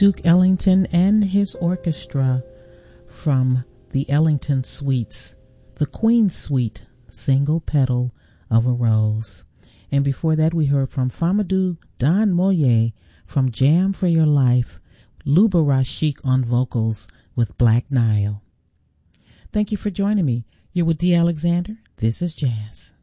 Duke Ellington and his orchestra from the Ellington Suites, the Queen Suite, Single Petal of a Rose. And before that, we heard from Famoudou Don Moye from Jam for Your Life, Luba Rashik on vocals with Black Nile. Thank you for joining me. You're with D. Alexander. This is Jazz.